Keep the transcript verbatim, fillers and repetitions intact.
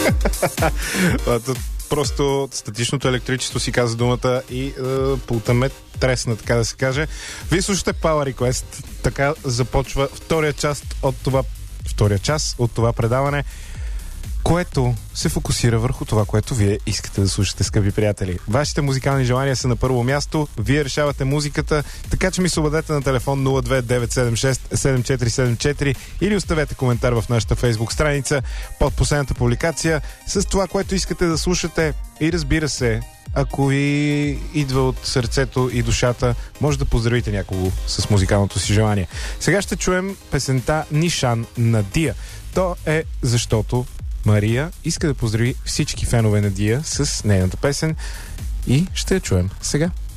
Просто статичното електричество си каза думата и е, пулта ме тресна, така да се каже. Вие слушате Power Request. Така започва втория част от това, втория час от това предаване, което се фокусира върху това, което вие искате да слушате, скъпи приятели. Вашите музикални желания са на първо място, вие решавате музиката, така че ми се обадете на телефон нула две девет седем шест седем четири седем четири или оставете коментар в нашата Facebook страница под последната публикация с това, което искате да слушате, и разбира се, ако ви идва от сърцето и душата, може да поздравите някого с музикалното си желание. Сега ще чуем песента Нишан на Дия. То е защото Мария иска да поздрави всички фенове на Дия с нейната песен и ще я чуем сега.